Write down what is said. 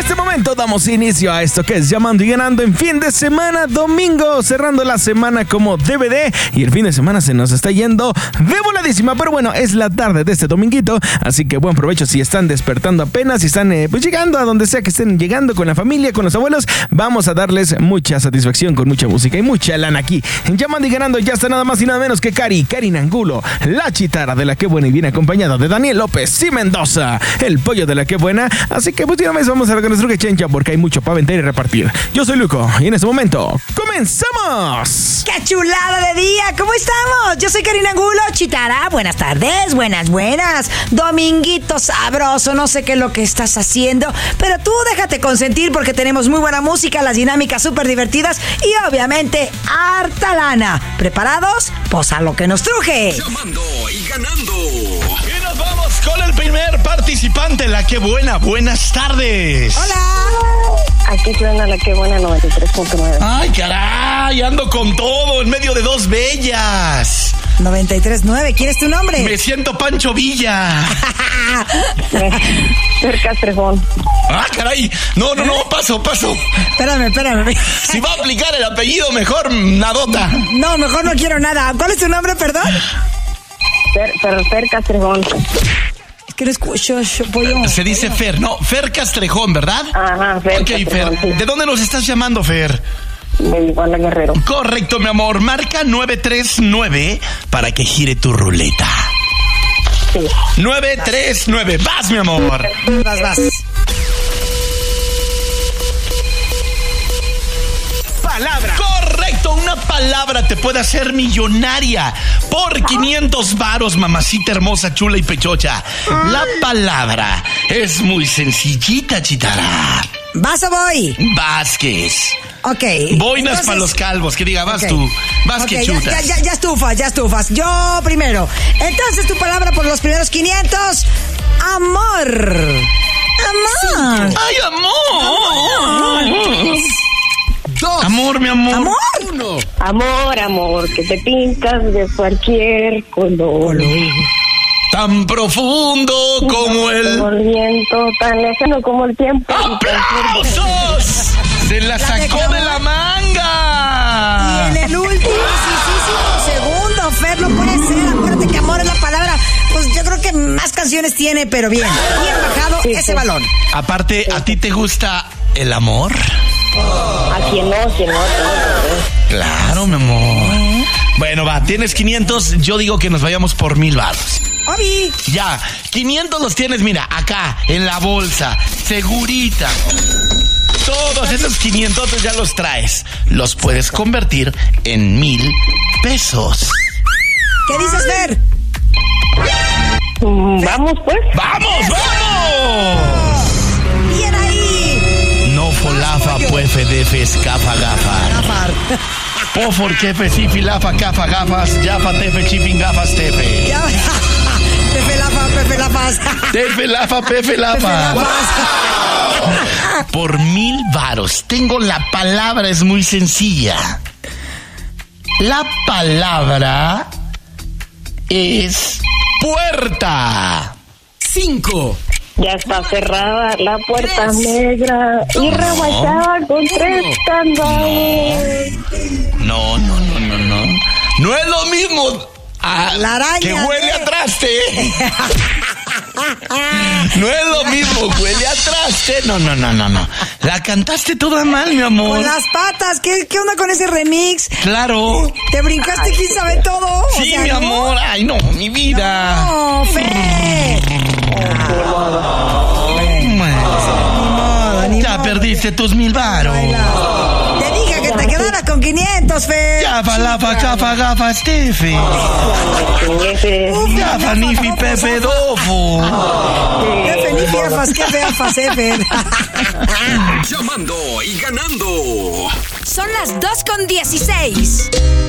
este momento damos inicio a esto que es Llamando y Ganando en fin de semana, domingo, cerrando la semana como DVD, y el fin de semana se nos está yendo de voladísima, pero bueno, es la tarde de este dominguito, así que buen provecho si están despertando apenas, si están pues llegando a donde sea que estén llegando con la familia, con los abuelos. Vamos a darles mucha satisfacción con mucha música y mucha lana aquí en Llamando y Ganando. Ya está nada más y nada menos que Karina Angulo, la chitara de la que buena, y viene acompañada de Daniel López y Mendoza, el pollo de la que buena. Así que pues de una vez vamos a ver con nuestro quechencha porque hay mucho para vender y repartir. Yo soy Luco y en este momento ¡comenzamos! ¡Qué chulada de día! ¿Cómo estamos? Yo soy Karina Angulo, chitara. Buenas tardes, buenas. Dominguito sabroso, no sé qué es lo que estás haciendo, pero tú déjate consentir porque tenemos muy buena música, las dinámicas súper divertidas y obviamente harta lana. ¿Preparados? Pues a lo que nos truje. Llamando y Ganando. Y nos vamos con el primer participante, la que buena. Buenas tardes. ¡Hola! Aquí suena la que buena 93.9. Ay, caray, ando con todo en medio de dos bellas. 93.9, ¿quién es tu nombre? Me siento Pancho Villa. Fer Castrejón. Ah, caray. No, paso. Espérame. Si va a aplicar el apellido, mejor nadota. No, mejor no quiero nada. ¿Cuál es tu nombre, perdón? Fer Castrejón. Es que no escucho, pollo. Se dice Fer, no, Fer Castrejón, ¿verdad? Ajá, Fer Ok, Castrejón, Fer, sí. ¿de dónde nos estás llamando, Fer? De Iguala Guerrero. Correcto, mi amor. Marca 939 para que gire tu ruleta. Sí. 939. Vas, mi amor. Vas. Palabra. Correcto, una palabra te puede hacer millonaria por 500 varos, mamacita hermosa, chula y pechocha. La palabra es muy sencillita, chitara. ¿Vas o voy? Vázquez. Ok. Boinas entonces, para los calvos, que diga, vas ok. tú. Vázquez, Ok, chutas. ya estufas. Yo primero. Entonces, tu palabra por los primeros 500. Amor. ¡Ay, amor! Dos. Amor, mi amor. Uno. Amor, que te pintas de cualquier color. Tan profundo como el... Como el viento, tan lejano como el tiempo. ¡Aplausos! Se la sacó de la manga. Y en el último segundo, Fer, no puede ser. Acuérdate que amor es la palabra. Pues yo creo que más canciones tiene, pero bien bajado Sí, ese sí. balón. Aparte, ¿a ti te gusta el amor? A quien no. Claro, mi amor. Bueno, va, tienes 500. Yo digo que nos vayamos por 1000 varos. Obi. Ya, 500 los tienes, mira, acá, en la bolsa, segurita. Todos esos 500 ya los traes. Los puedes convertir en 1000 pesos. ¿Qué dices, Fer? Vamos, pues. ¡Vamos! Bien ahí. No folafa, puefe, defe, escafa, gafa. Gafar. Pofor, kefe, sifi, lafa, cafa, gafas, yafa, tefe, chipin, gafas, tefe. Ya. Pepe la paz. Tefe, lafa, pefe, lafa. Por 1000 varos. Tengo la palabra, es muy sencilla. La palabra es puerta. 5. Ya está cerrada la puerta negra y rebachada con 3 candados. No. No es lo mismo La araña, que huele a traste. No es lo mismo, huele a traste. No. La cantaste toda mal, mi amor. Con las patas. ¿Qué onda con ese remix? Claro. ¿Te brincaste quién sabe todo? Sí, mi amor. Ay, no, mi vida. No, Fer. Ni Ya modo. perdiste tus 1000 varos. Te dije que te quedaras con 500, Fer. Yafa, lafa, chafa, gafa, estefe. Yafa, nifi, pepe, dofo. Qué feliz, qué feafas, Fer. Llamando y Ganando. Son las 2:16.